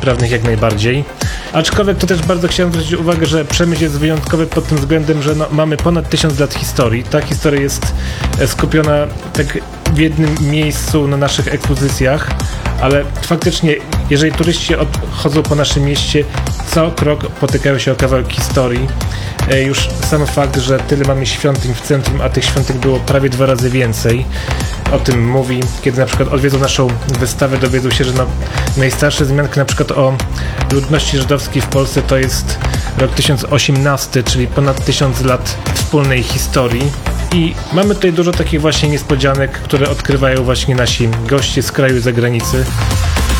niepełnosprawnych jak najbardziej. Aczkolwiek to też bardzo chciałem zwrócić uwagę, że Przemyśl jest wyjątkowy pod tym względem, że mamy ponad 1000 lat historii. Ta historia jest skupiona tak w jednym miejscu na naszych ekspozycjach, ale faktycznie, jeżeli turyści chodzą po naszym mieście, co krok potykają się o kawałek historii. Już sam fakt, że tyle mamy świątyń w centrum, a tych świątyń było prawie 2 razy więcej, o tym mówi. Kiedy na przykład odwiedzą naszą wystawę, dowiedzą się, że najstarsze wzmianki na przykład o ludności żydowskiej w Polsce to jest rok 1018, czyli ponad 1000 lat wspólnej historii. I mamy tutaj dużo takich właśnie niespodzianek, które odkrywają właśnie nasi goście z kraju i zagranicy.